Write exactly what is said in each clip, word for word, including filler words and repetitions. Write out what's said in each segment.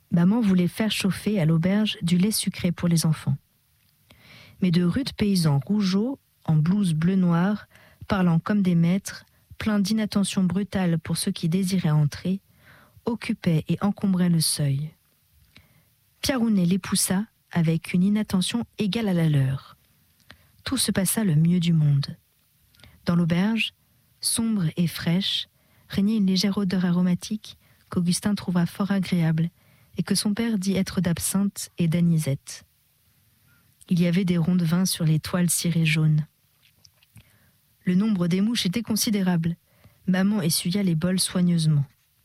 maman voulait faire chauffer à l'auberge du lait sucré pour les enfants. Mais de rudes paysans rougeaux, en blouse bleu-noir, parlant comme des maîtres, pleins d'inattention brutale pour ceux qui désiraient entrer, occupaient et encombraient le seuil. Pierrounet les poussa avec une inattention égale à la leur. Tout se passa le mieux du monde. Dans l'auberge, sombre et fraîche, régnait une légère odeur aromatique qu'Augustin trouva fort agréable et que son père dit être d'absinthe et d'anisette. Il y avait des ronds de vin sur les toiles cirées jaunes. Le nombre des mouches était considérable. Maman essuya les bols soigneusement.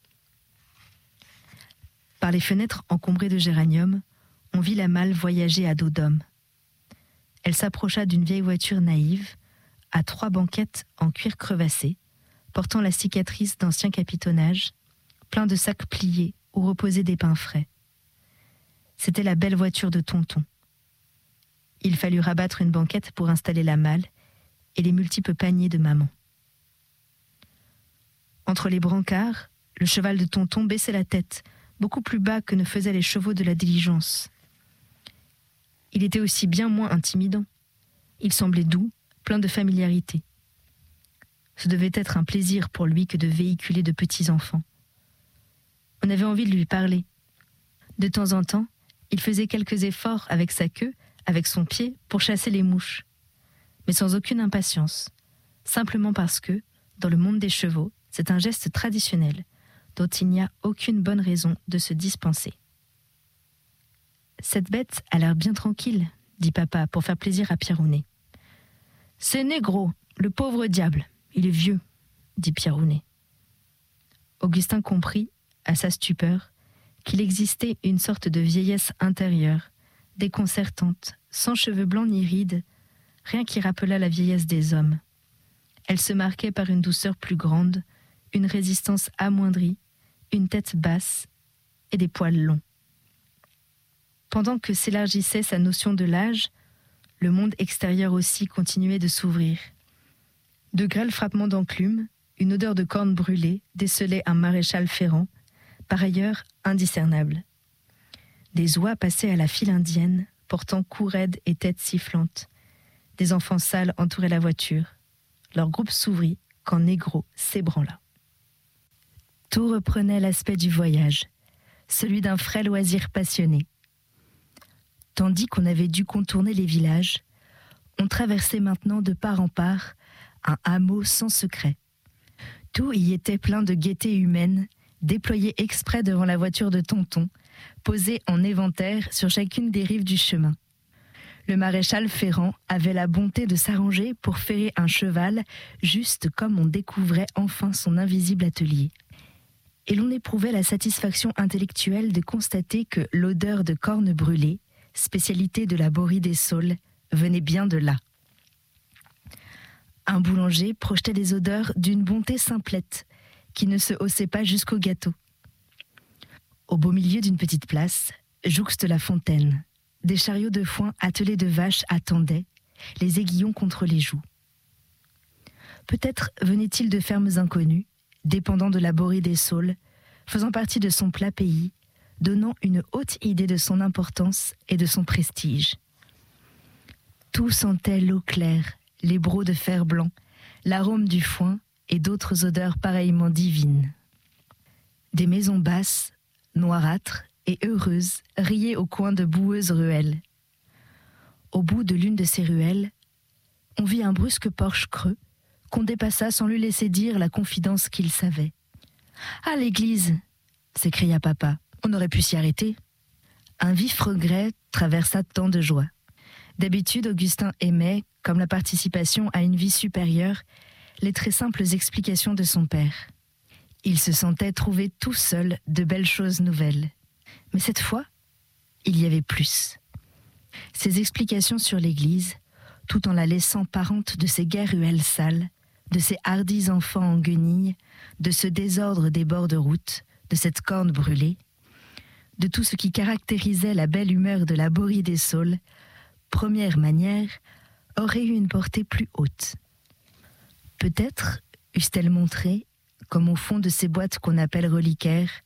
Par les fenêtres encombrées de géraniums, on vit la malle voyager à dos d'homme. Elle s'approcha d'une vieille voiture naïve, à trois banquettes en cuir crevassé, portant la cicatrice d'ancien capitonnage, plein de sacs pliés où reposaient des pains frais. C'était la belle voiture de tonton. Il fallut rabattre une banquette pour installer la malle et les multiples paniers de maman. Entre les brancards, le cheval de tonton baissait la tête, beaucoup plus bas que ne faisaient les chevaux de la diligence. Il était aussi bien moins intimidant. Il semblait doux, plein de familiarité. Ce devait être un plaisir pour lui que de véhiculer de petits enfants. On avait envie de lui parler. De temps en temps, il faisait quelques efforts avec sa queue, avec son pied, pour chasser les mouches. Mais sans aucune impatience, simplement parce que, dans le monde des chevaux, c'est un geste traditionnel, dont il n'y a aucune bonne raison de se dispenser. « Cette bête a l'air bien tranquille, » dit papa pour faire plaisir à Pierrounet. « C'est Négro, le pauvre diable, il est vieux, » dit Pierrounet. Augustin comprit, à sa stupeur, qu'il existait une sorte de vieillesse intérieure, déconcertante, sans cheveux blancs ni rides, rien qui rappelât la vieillesse des hommes. Elle se marquait par une douceur plus grande, une résistance amoindrie, une tête basse et des poils longs. Pendant que s'élargissait sa notion de l'âge, le monde extérieur aussi continuait de s'ouvrir. De grêles frappements d'enclume, une odeur de cornes brûlées décelait un maréchal ferrant, par ailleurs indiscernable. Des oies passaient à la file indienne, portant cou raide et tête sifflante. Des enfants sales entouraient la voiture. Leur groupe s'ouvrit quand Négro s'ébranla. Tout reprenait l'aspect du voyage, celui d'un frais loisir passionné. Tandis qu'on avait dû contourner les villages, on traversait maintenant de part en part un hameau sans secret. Tout y était plein de gaieté humaine, déployée exprès devant la voiture de tonton, posée en éventaire sur chacune des rives du chemin. Le maréchal Ferrand avait la bonté de s'arranger pour ferrer un cheval juste comme on découvrait enfin son invisible atelier. Et l'on éprouvait la satisfaction intellectuelle de constater que l'odeur de cornes brûlées, spécialité de la Borie des Saules, venait bien de là. Un boulanger projetait des odeurs d'une bonté simplette, qui ne se haussait pas jusqu'au gâteau. Au beau milieu d'une petite place, jouxte la fontaine, des chariots de foin attelés de vaches attendaient, les aiguillons contre les joues. Peut-être venait-il de fermes inconnues, dépendant de la Borie des Saules, faisant partie de son plat pays, donnant une haute idée de son importance et de son prestige. Tout sentait l'eau claire, les brocs de fer blanc, l'arôme du foin et d'autres odeurs pareillement divines. Des maisons basses, noirâtres et heureuses riaient au coin de boueuses ruelles. Au bout de l'une de ces ruelles, on vit un brusque porche creux qu'on dépassa sans lui laisser dire la confidence qu'il savait. « Ah, l'église !» s'écria papa. « On aurait pu s'y arrêter. » Un vif regret traversa tant de joie. D'habitude, Augustin aimait, comme la participation à une vie supérieure, les très simples explications de son père. Il se sentait trouver tout seul de belles choses nouvelles. Mais cette fois, il y avait plus. Ses explications sur l'Église, tout en la laissant parente de ces gaies ruelles sales, de ces hardis enfants en guenilles, de ce désordre des bords de route, de cette corne brûlée, de tout ce qui caractérisait la belle humeur de la Borie des Saules, première manière, aurait eu une portée plus haute. Peut-être eussent-elles montré, comme au fond de ces boîtes qu'on appelle reliquaires,